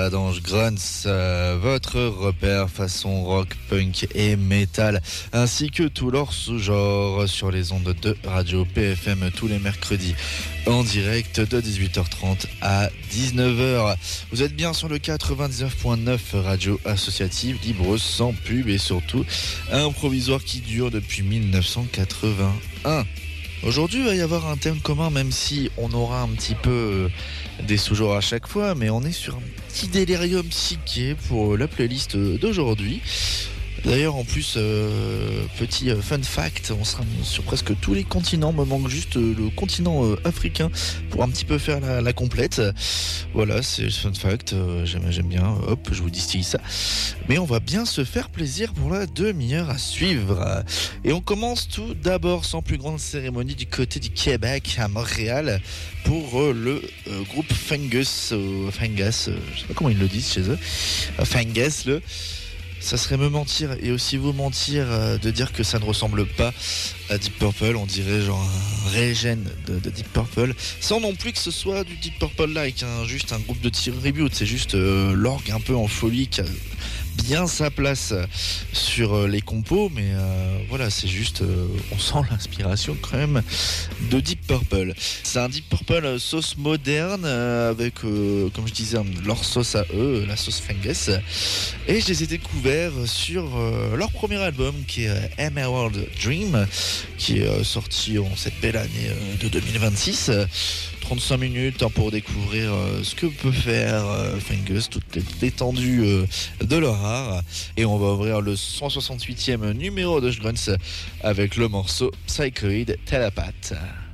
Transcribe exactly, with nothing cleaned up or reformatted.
ça dans Grunts, euh, votre repère façon rock, punk et metal, ainsi que tout leur sous-genre sur les ondes de Radio P F M tous les mercredis en direct de dix-huit heures trente à dix-neuf heures. Vous êtes bien sur le quatre-vingt-dix-neuf point neuf Radio Associative, libre sans pub et surtout un provisoire qui dure depuis mille neuf cent quatre-vingt-un. Aujourd'hui, il va y avoir un thème commun, même si on aura un petit peu des sous-genres à chaque fois, mais on est sur un petit délirium psyché pour la playlist d'aujourd'hui. D'ailleurs, en plus, euh, petit fun fact, on sera sur presque tous les continents, me manque juste le continent euh, africain pour un petit peu faire la, la complète. Voilà, c'est le fun fact, euh, j'aime, j'aime bien, hop, je vous distille ça. Mais on va bien se faire plaisir pour la demi-heure à suivre. Et on commence tout d'abord, sans plus grande cérémonie, du côté du Québec, à Montréal, pour euh, le euh, groupe Fungus, euh, Fungus, euh, je sais pas comment ils le disent chez eux, euh, Fungus, le... Ça serait me mentir et aussi vous mentir euh, de dire que ça ne ressemble pas à Deep Purple. On dirait genre un régène de, de Deep Purple, sans non plus que ce soit du Deep Purple-like, hein, juste un groupe de tribute. C'est juste euh, l'orgue un peu en folie qui a bien sa place sur euh, les compos, mais euh, voilà, c'est juste, euh, on sent l'inspiration quand même de Deep Purple. C'est un Deep Purple sauce moderne euh, avec, euh, comme je disais, leur sauce à eux, la sauce Fungus. Et je les ai découverts sur euh, leur premier album qui est euh, Emerald Dream, qui est euh, sorti en cette belle année euh, de deux mille vingt-six. trente-cinq minutes hein, pour découvrir euh, ce que peut faire euh, Fungus, toute l'étendue euh, de leur art. Et on va ouvrir le cent soixante-huitième numéro de Grunts avec le morceau Psychoid Telepath.